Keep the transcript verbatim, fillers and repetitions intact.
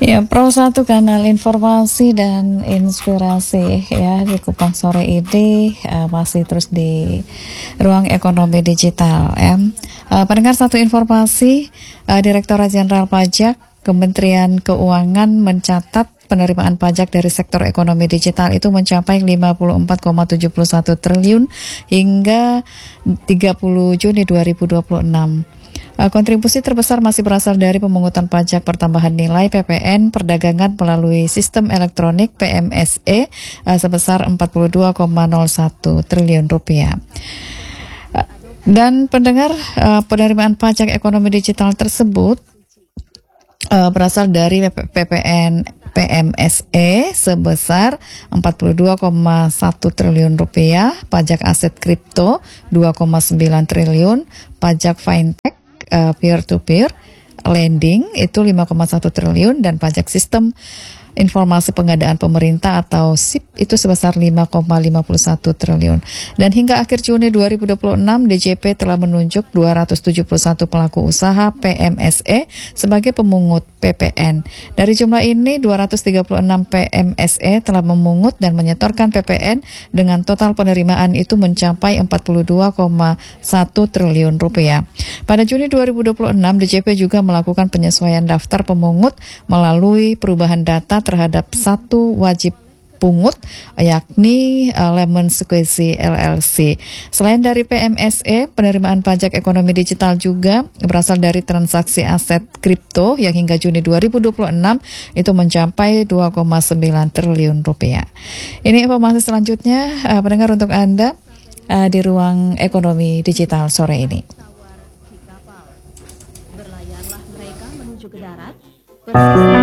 Ya, Pro satu kanal informasi dan inspirasi ya di Kupang sore ini uh, masih terus di ruang ekonomi digital. Ya. Uh, pendengar satu informasi, uh, Direktorat Jenderal Pajak Kementerian Keuangan mencatat penerimaan pajak dari sektor ekonomi digital itu mencapai lima puluh empat koma tujuh satu triliun hingga tiga puluh Juni dua ribu dua puluh enam. Kontribusi terbesar masih berasal dari pemungutan pajak pertambahan nilai P P N perdagangan melalui sistem elektronik P M S E sebesar empat puluh dua koma nol satu triliun rupiah. Dan pendengar, penerimaan pajak ekonomi digital tersebut berasal dari P P N P M S E sebesar empat puluh dua koma satu triliun rupiah, pajak aset kripto dua koma sembilan triliun, pajak fintech Uh, peer-to-peer lending itu lima koma satu triliun dan pajak sistem informasi pengadaan pemerintah atau S I P itu sebesar lima koma lima satu triliun. Dan hingga akhir Juni dua ribu dua puluh enam D J P telah menunjuk dua ratus tujuh puluh satu pelaku usaha P M S E sebagai pemungut P P N. Dari jumlah ini dua ratus tiga puluh enam P M S E telah memungut dan menyetorkan P P N dengan total penerimaan itu mencapai empat puluh dua koma satu triliun rupiah. Pada Juni dua ribu dua puluh enam D J P juga melakukan penyesuaian daftar pemungut melalui perubahan data terhadap satu wajib pungut yakni uh, Lemon Squeezy L L C. Selain dari P M S E, penerimaan pajak ekonomi digital juga berasal dari transaksi aset kripto yang hingga Juni dua ribu dua puluh enam itu mencapai dua koma sembilan triliun rupiah. Ini informasi selanjutnya uh, pendengar untuk Anda uh, di ruang ekonomi digital sore ini. Berlayarlah mereka menuju ke darat.